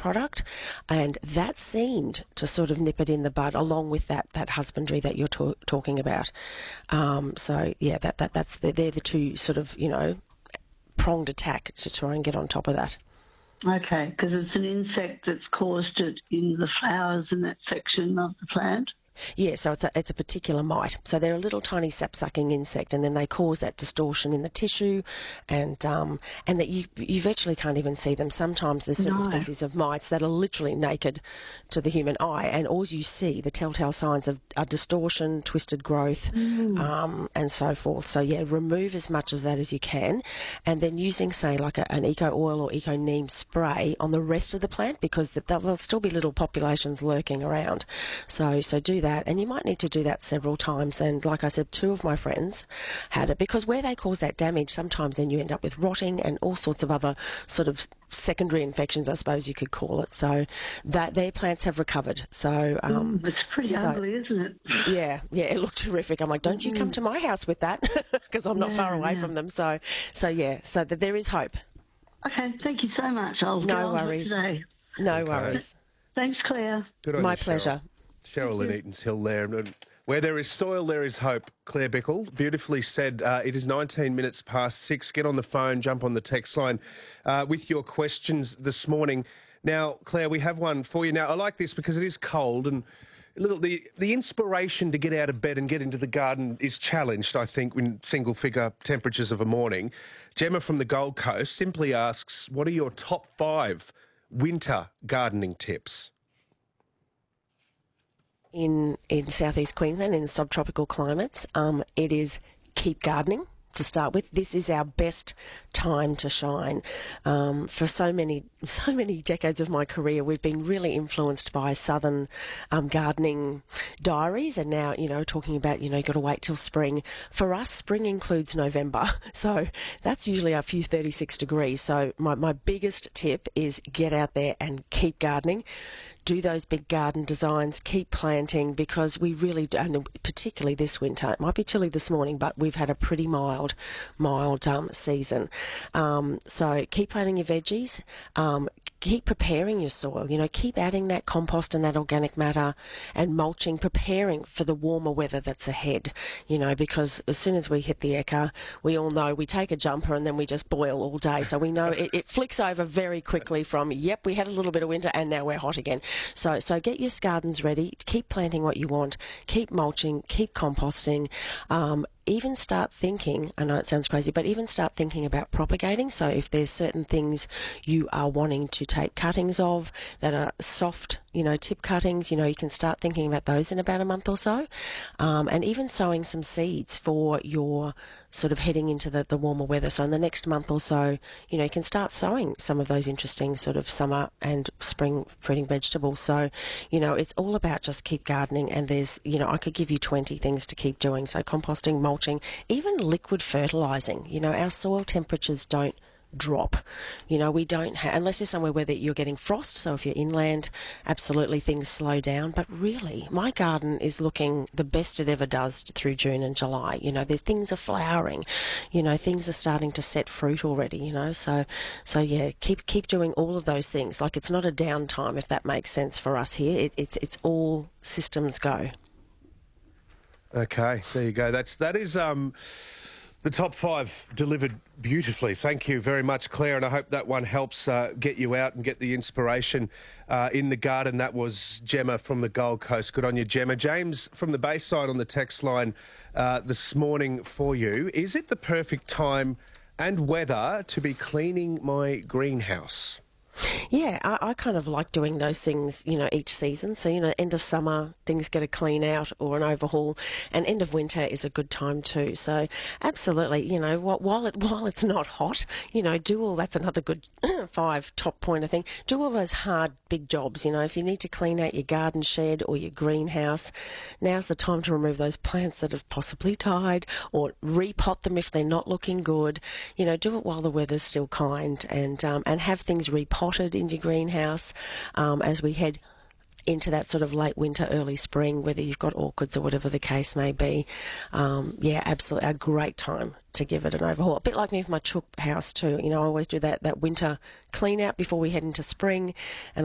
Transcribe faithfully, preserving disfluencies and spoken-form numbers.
product, and that seemed to sort of nip it in the bud, along with that, that husbandry that you're ta- talking about. Um, so, yeah, that, that that's the, they're the two sort of, you know, pronged attack to try and get on top of that. Okay, because it's an insect that's caused it in the flowers in that section of the plant. Yeah, so it's a, it's a particular mite. So they're a little tiny sap-sucking insect, and then they cause that distortion in the tissue, and um, and that you you virtually can't even see them. Sometimes there's certain No. species of mites that are literally naked to the human eye, and all you see, the telltale signs of are distortion, twisted growth, Mm. um, and so forth. So yeah, remove as much of that as you can, and then using, say, like a, an eco oil or eco neem spray on the rest of the plant, because there'll, there'll still be little populations lurking around. So so do that, and you might need to do that several times. And like I said, two of my friends had it, because where they cause that damage, sometimes then you end up with rotting and all sorts of other sort of secondary infections, I suppose you could call it. So that their plants have recovered. So um, Mm, it's pretty so- ugly, isn't it? yeah, yeah, it looked terrific. I'm like, don't you come to my house with that, because I'm not Yeah, far away yeah. from them. So, so yeah, so that there is hope. Okay, thank you so much. I'll No get on to it worries. today. No Okay. worries. Thanks, Claire. Good on My you, Cheryl. pleasure. Cheryl in Eaton's Hill there. And where there is soil, there is hope. Claire Bickle, beautifully said. Uh, it is nineteen minutes past six. Get on the phone, jump on the text line uh, with your questions this morning. Now, Claire, we have one for you. Now, I like this because it is cold, and a little the, the inspiration to get out of bed and get into the garden is challenged, I think, in single-figure temperatures of a morning. Gemma from the Gold Coast simply asks, what are your top five winter gardening tips? In in southeast Queensland, in subtropical climates, um, it is keep gardening to start with. This is our best time to shine. Um, for so many so many decades of my career, we've been really influenced by southern um, gardening diaries, and now, you know, talking about, you know, you've got to wait till spring. For us, spring includes November, so that's usually a few thirty-six degrees. So my, my biggest tip is get out there and keep gardening. Do those big garden designs, keep planting, because we really do, and particularly this winter, it might be chilly this morning, but we've had a pretty mild, mild um, season. Um, so keep planting your veggies, um, keep preparing your soil, you know, keep adding that compost and that organic matter and mulching, preparing for the warmer weather that's ahead, you know, because as soon as we hit the Ekka, we all know we take a jumper and then we just boil all day. So we know it, it flicks over very quickly from, yep, we had a little bit of winter and now we're hot again. So so get your gardens ready, keep planting what you want, keep mulching, keep composting, um, even start thinking, I know it sounds crazy, but even start thinking about propagating. So if there's certain things you are wanting to take cuttings of that are soft, you know, tip cuttings, you know, you can start thinking about those in about a month or so. Um, and even sowing some seeds for your sort of heading into the, the warmer weather. So in the next month or so, you know, you can start sowing some of those interesting sort of summer and spring fruiting vegetables. So, you know, it's all about just keep gardening, and there's, you know, I could give you twenty things to keep doing. So composting, mulching, even liquid fertilising. You know, our soil temperatures don't drop. You know, we don't have, unless you're somewhere where that you're getting frost, so if you're inland, absolutely things slow down. But really, my garden is looking the best it ever does through June and July. You know, there's things are flowering, you know, things are starting to set fruit already, you know, so so yeah, keep keep doing all of those things. Like, it's not a downtime, if that makes sense for us here. It, it's it's all systems go. Okay, there you go. That's that is um, the top five delivered beautifully. Thank you very much, Claire, and I hope that one helps uh, get you out and get the inspiration uh, in the garden. That was Gemma from the Gold Coast. Good on you, Gemma. James from the Bayside on the text line uh, this morning for you. Is it the perfect time and weather to be cleaning my greenhouse? Yeah, I, I kind of like doing those things, you know, each season. So, you know, end of summer, things get a clean out or an overhaul, and end of winter is a good time too. So, absolutely, you know, while it, while it's not hot, you know, do all, that's another good five top pointer thing. Do all those hard, big jobs. You know, if you need to clean out your garden shed or your greenhouse, now's the time to remove those plants that have possibly died, or repot them if they're not looking good. You know, do it while the weather's still kind, and um, and have things repotted in your greenhouse um, as we head into that sort of late winter, early spring, whether you've got orchids or whatever the case may be. Um, yeah, absolutely, a great time to give it an overhaul. A bit like me with my chook house too. You know, I always do that, that winter clean out before we head into spring, and